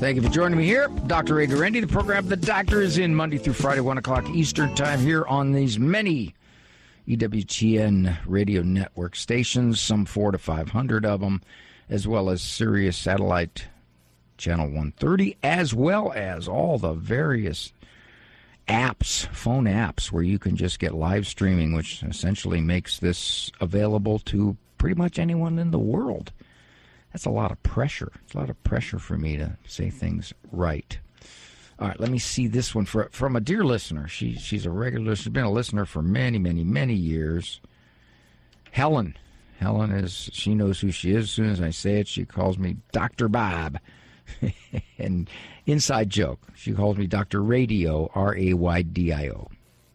Thank you for joining me here. Dr. Ray Guarendi, the program The Doctor is in Monday through Friday, 1 o'clock Eastern Time here on these many EWTN radio network stations, some 400 to 500 of them, as well as Sirius Satellite Channel 130, as well as all the various apps, phone apps, where you can just get live streaming, which essentially makes this available to pretty much anyone in the world. That's a lot of pressure. It's a lot of pressure for me to say things right. All right, let me see this one from a dear listener. She's a regular. She's been a listener for many, many, many years. Helen. Helen she knows who she is. As soon as I say it, she calls me Dr. Bob. And inside joke, she calls me Dr. Radio, R-A-Y-D-I-O.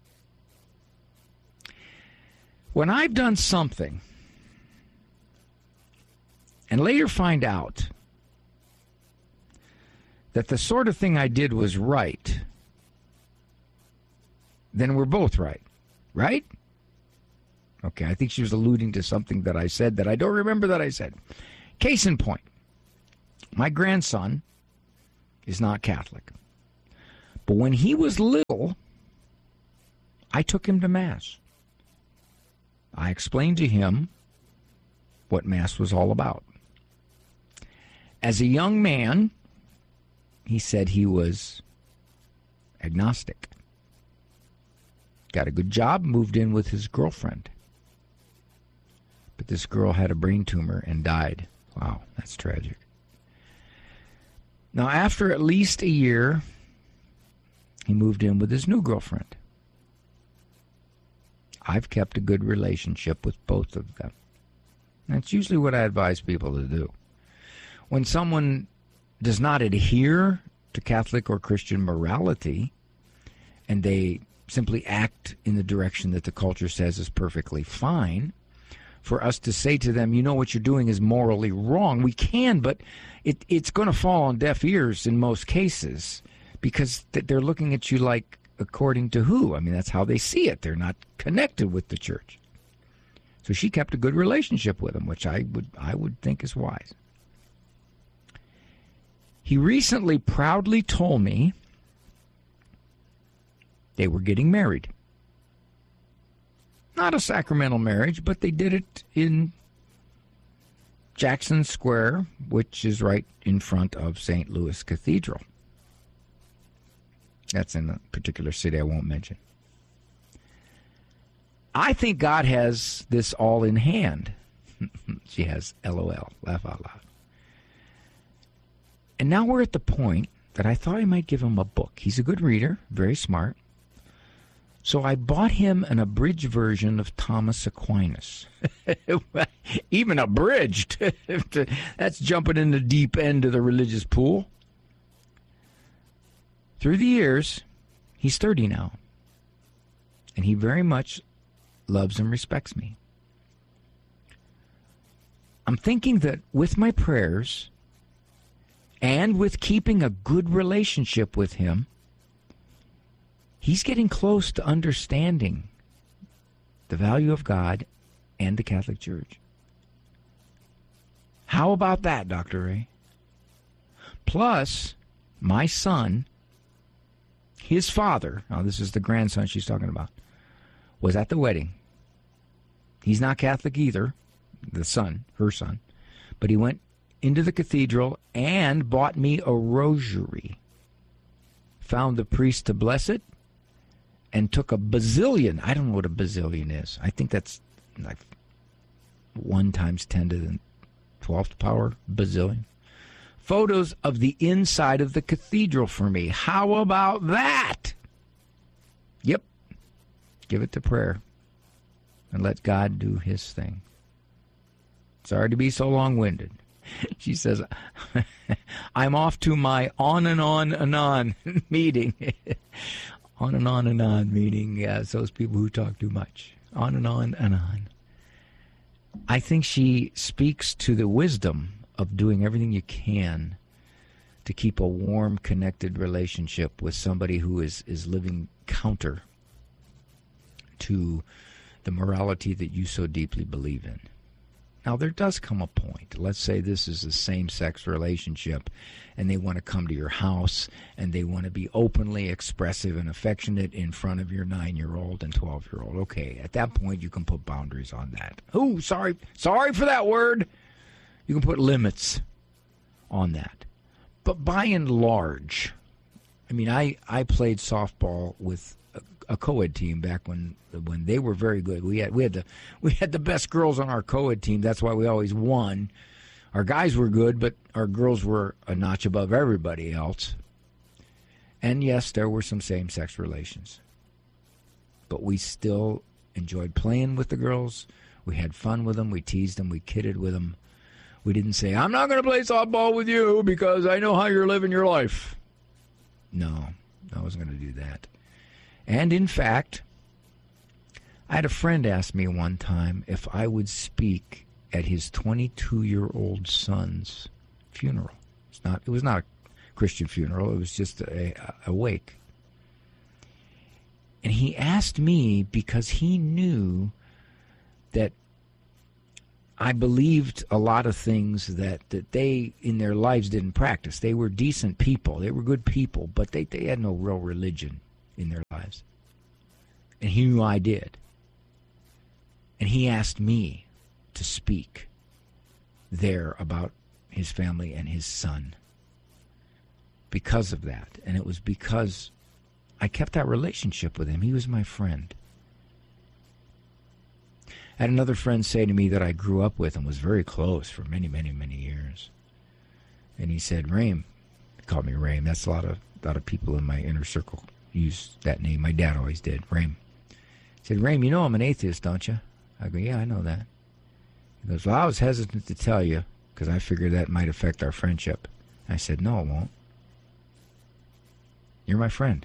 When I've done something and later find out that the sort of thing I did was right, then we're both right. Right? Okay, I think she was alluding to something that I said that I don't remember that I said. Case in point, my grandson is not Catholic. But when he was little, I took him to Mass. I explained to him what Mass was all about. As a young man, he said he was agnostic. Got a good job, moved in with his girlfriend. But this girl had a brain tumor and died. Wow, that's tragic. Now, after at least a year, he moved in with his new girlfriend. I've kept a good relationship with both of them. That's usually what I advise people to do. When someone does not adhere to Catholic or Christian morality, and they simply act in the direction that the culture says is perfectly fine, for us to say to them, you know, what you're doing is morally wrong. We can, but it's going to fall on deaf ears in most cases, because they're looking at you like, according to who? I mean, that's how they see it. They're not connected with the church. So she kept a good relationship with him, which I would think is wise. He recently proudly told me they were getting married. Not a sacramental marriage, but they did it in Jackson Square, which is right in front of St. Louis Cathedral. That's in a particular city I won't mention. I think God has this all in hand. She has LOL, laugh out loud. And now we're at the point that I thought I might give him a book. He's a good reader, very smart. So I bought him an abridged version of Thomas Aquinas. Even abridged. That's jumping in the deep end of the religious pool. Through the years, he's 30 now. And he very much loves and respects me. I'm thinking that with my prayers and with keeping a good relationship with him, he's getting close to understanding the value of God and the Catholic Church. How about that, Dr. Ray? Plus, my son, his father, now this is the grandson she's talking about, was at the wedding. He's not Catholic either, the son, her son, but he went into the cathedral and bought me a rosary. Found the priest to bless it, and took a bazillion. I don't know what a bazillion is. I think that's like 1 times 10 to the 12th power, bazillion. Photos of the inside of the cathedral for me. How about that? Yep. Give it to prayer and let God do his thing. Sorry to be so long-winded. She says, I'm off to my on and on and on meeting. On and on and on meeting those people who talk too much. On and on and on. I think she speaks to the wisdom of doing everything you can to keep a warm, connected relationship with somebody who is living counter to the morality that you so deeply believe in. Now, there does come a point. Let's say this is a same-sex relationship, and they want to come to your house, and they want to be openly expressive and affectionate in front of your 9-year-old and 12-year-old. Okay, at that point, you can put boundaries on that. Oh, sorry for that word. You can put limits on that. But by and large, I mean, I played softball with a co-ed team back when they were very good. We had the best girls on our co-ed team. That's why we always won. Our guys were good, but our girls were a notch above everybody else. And yes, there were some same-sex relations. But we still enjoyed playing with the girls. We had fun with them. We teased them. We kidded with them. We didn't say, I'm not going to play softball with you because I know how you're living your life. No, I wasn't going to do that. And in fact, I had a friend ask me one time if I would speak at his 22-year-old son's funeral. It was not a Christian funeral. It was just a wake. And he asked me because he knew that I believed a lot of things that they in their lives didn't practice. They were decent people. They were good people, but they had no real religion in their lives. And he knew I did. And he asked me to speak there about his family and his son because of that. And it was because I kept that relationship with him. He was my friend. I had another friend say to me that I grew up with and was very close for many, many, many years. And he said, Raim, he called me Raim. That's a lot of people in my inner circle use that name. My dad always did, Raim. He said, Raim, you know I'm an atheist, don't you? I go, yeah, I know that. He goes, well, I was hesitant to tell you because I figured that might affect our friendship. I said, no, it won't. You're my friend.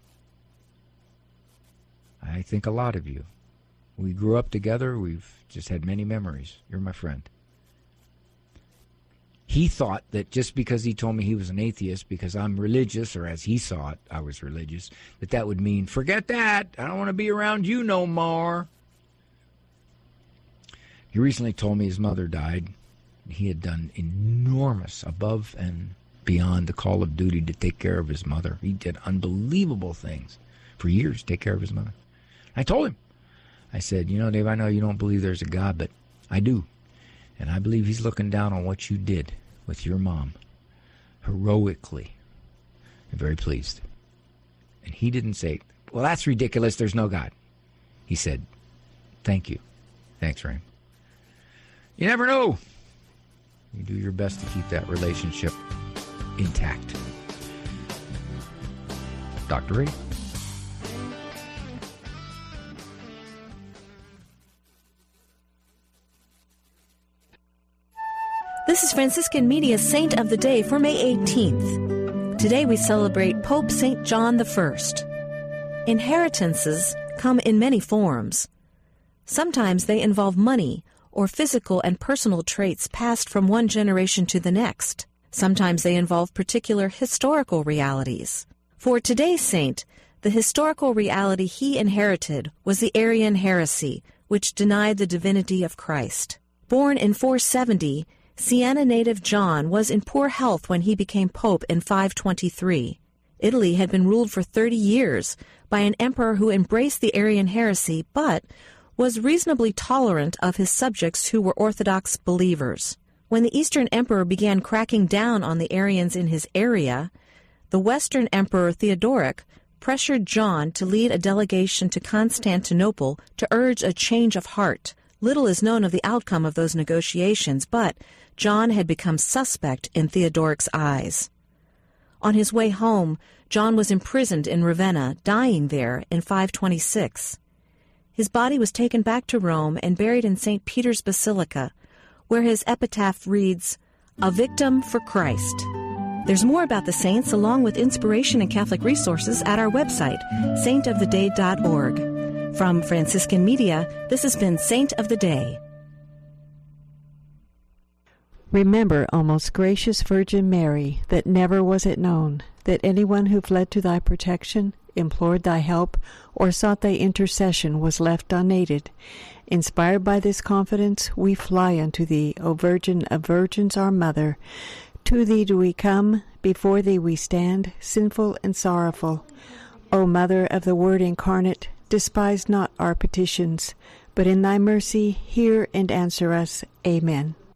I think a lot of you. We grew up together. We've just had many memories. You're my friend. He thought that just because he told me he was an atheist because I'm religious, or as he saw it, I was religious, that would mean, forget that. I don't want to be around you no more. He recently told me his mother died. He had done enormous, above and beyond the call of duty to take care of his mother. He did unbelievable things for years to take care of his mother. I told him. I said, you know, Dave, I know you don't believe there's a God, but I do. And I believe he's looking down on what you did with your mom, heroically. I'm very pleased. And he didn't say, well, that's ridiculous, there's no God. He said, thank you. Thanks, Raim. You never know. You do your best to keep that relationship intact. Dr. Ray. This is Franciscan Media's Saint of the Day for May 18th. Today we celebrate Pope St. John I. Inheritances come in many forms. Sometimes they involve money or physical and personal traits passed from one generation to the next. Sometimes they involve particular historical realities. For today's saint, the historical reality he inherited was the Arian heresy, which denied the divinity of Christ. Born in 470, Siena native John was in poor health when he became pope in 523. Italy had been ruled for 30 years by an emperor who embraced the Arian heresy but was reasonably tolerant of his subjects who were Orthodox believers. When the Eastern emperor began cracking down on the Arians in his area, the Western emperor Theodoric pressured John to lead a delegation to Constantinople to urge a change of heart. Little is known of the outcome of those negotiations, but John had become suspect in Theodoric's eyes. On his way home, John was imprisoned in Ravenna, dying there in 526. His body was taken back to Rome and buried in St. Peter's Basilica, where his epitaph reads, "A victim for Christ." There's more about the saints along with inspiration and Catholic resources at our website, saintoftheday.org. From Franciscan Media, this has been Saint of the Day. Remember, O most gracious Virgin Mary, that never was it known that anyone who fled to thy protection, implored thy help, or sought thy intercession was left unaided. Inspired by this confidence, we fly unto thee, O Virgin of Virgins, our Mother. To thee do we come, before thee we stand, sinful and sorrowful. O Mother of the Word incarnate, despise not our petitions, but in thy mercy hear and answer us. Amen.